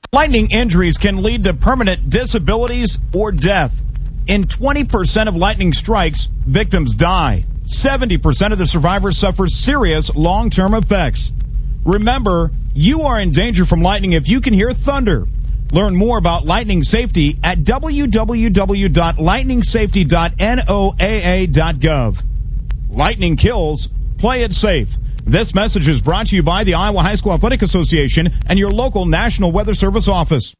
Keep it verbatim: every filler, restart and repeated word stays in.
Lightning injuries can lead to permanent disabilities or death. In twenty percent of lightning strikes, victims die. seventy percent of the survivors suffer serious long-term effects. Remember, you are in danger from lightning if you can hear thunder. Learn more about lightning safety at w w w dot lightning safety dot n o a a dot gov. Lightning kills. Play it safe. This message is brought to you by the Iowa High School Athletic Association and your local National Weather Service office.